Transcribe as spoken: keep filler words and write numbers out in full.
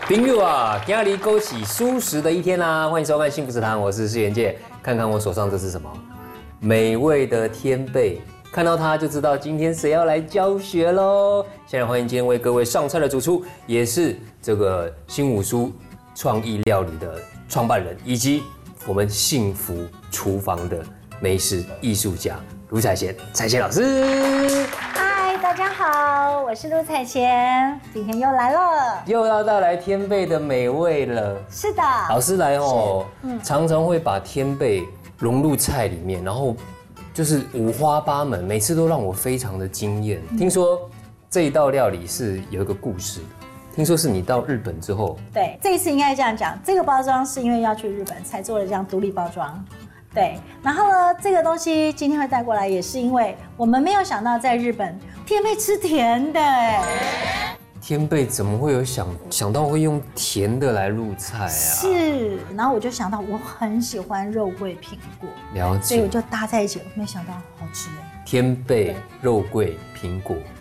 朋友啊，今日勾起舒适的一天啦、啊！欢迎收看幸福食堂，我是施元介。看看我手上这是什么？美味的天贝，看到它就知道今天谁要来教学喽。现在欢迎今天为各位上菜的主厨，也是这个新武书创意料理的创办人，以及我们幸福厨房的美食艺术家卢彩贤，彩贤老师。 嗨，大家好，我是陆彩贤，今天又来了， 又要带来天贝的美味了。 是的， 老师来哦，嗯、常常会把天贝融入菜里面，然后就是五花八门，每次都让我非常的惊艳。嗯、听说这一道料理是有一个故事的，听说是你到日本之后， 对，这一次应该这样讲，这个包装是因为要去日本才做了这样独立包装。对，然后呢，这个东西今天会带过来，也是因为我们没有想到在日本天贝吃甜的哎。 天贝怎么会有想想到会用甜的来入菜啊？ 是，然后我就想到我很喜欢肉桂苹果， 了解， 所以我就搭在一起，没想到好吃哎。 天贝、肉桂、苹果，